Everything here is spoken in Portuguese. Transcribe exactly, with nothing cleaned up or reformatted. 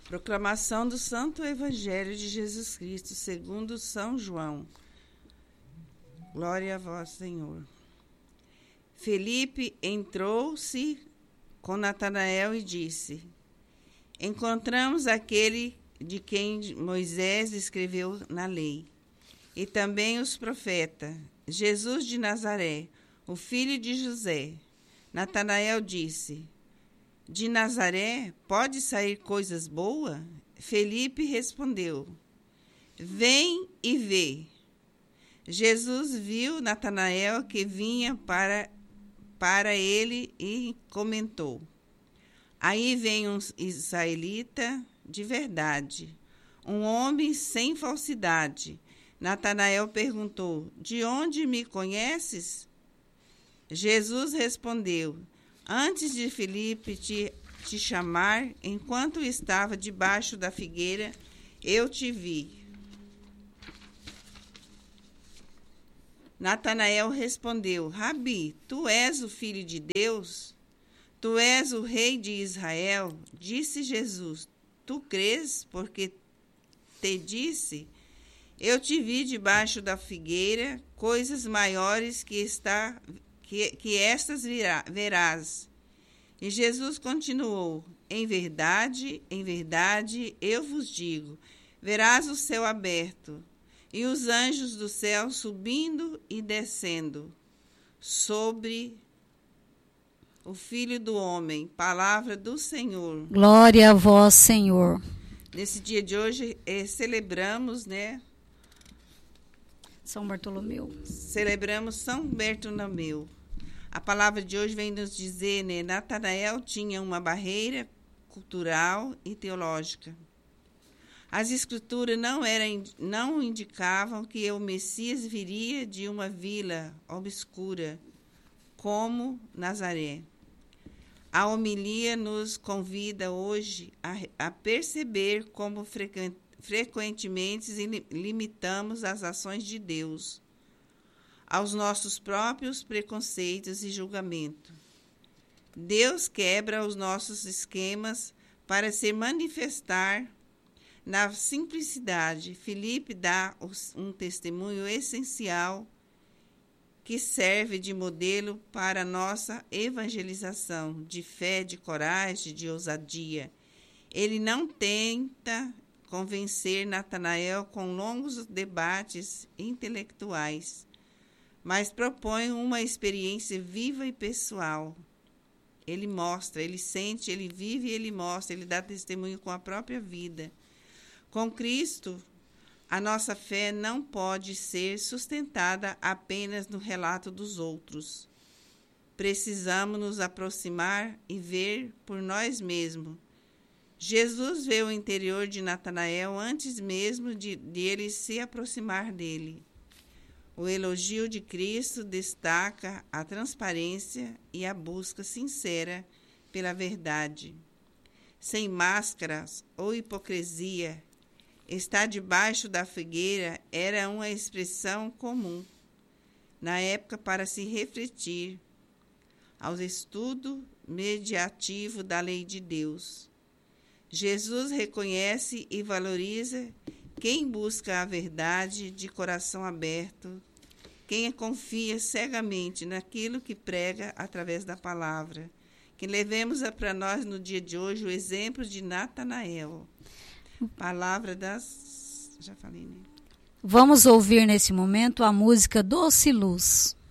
Proclamação do Santo Evangelho de Jesus Cristo, segundo São João. Glória a vós, Senhor. Felipe entrou-se com Natanael e disse: Encontramos aquele de quem Moisés escreveu na lei, e também os profetas, Jesus de Nazaré, o filho de José. Natanael disse: De Nazaré pode sair coisas boas? Felipe respondeu: Vem e vê. Jesus viu Natanael que vinha para, para ele e comentou: Aí vem um israelita de verdade, um homem sem falsidade. Natanael perguntou: De onde me conheces? Jesus respondeu: Antes de Felipe te, te chamar, enquanto estava debaixo da figueira, eu te vi. Natanael respondeu: Rabi, tu és o filho de Deus? Tu és o rei de Israel? Disse Jesus: Tu crês porque te disse? Eu te vi debaixo da figueira, coisas maiores que está Que, que estas virá, verás. E Jesus continuou: Em verdade, em verdade, eu vos digo, verás o céu aberto, e os anjos do céu subindo e descendo sobre o Filho do Homem. Palavra do Senhor. Glória a vós, Senhor. Nesse dia de hoje, eh, celebramos, né? São Bartolomeu. Celebramos São Bartolomeu. A palavra de hoje vem nos dizer, né? Natanael tinha uma barreira cultural e teológica. As escrituras não, eram, não indicavam que o Messias viria de uma vila obscura, como Nazaré. A homilia nos convida hoje a, a perceber como frequentemente frequentemente limitamos as ações de Deus aos nossos próprios preconceitos e julgamento. Deus quebra os nossos esquemas para se manifestar na simplicidade. Felipe dá um testemunho essencial que serve de modelo para a nossa evangelização, de fé, de coragem, de ousadia. Ele não tenta convencer Natanael com longos debates intelectuais, mas propõe uma experiência viva e pessoal. Ele mostra, ele sente, ele vive e ele mostra, ele dá testemunho com a própria vida. Com Cristo, a nossa fé não pode ser sustentada apenas no relato dos outros. Precisamos nos aproximar e ver por nós mesmos. Jesus vê o interior de Natanael antes mesmo de, de ele se aproximar dele. O elogio de Cristo destaca a transparência e a busca sincera pela verdade. Sem máscaras ou hipocrisia, estar debaixo da figueira era uma expressão comum na época para se refletir ao estudo mediativo da lei de Deus. Jesus reconhece e valoriza quem busca a verdade de coração aberto, quem confia cegamente naquilo que prega através da palavra. Que levemos para nós no dia de hoje o exemplo de Natanael. Palavra das... Já falei, né? Vamos ouvir nesse momento a música Doce Luz.